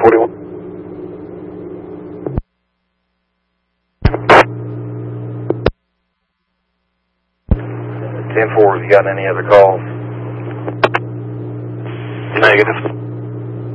1041. 10-4, have you gotten any other calls? Negative.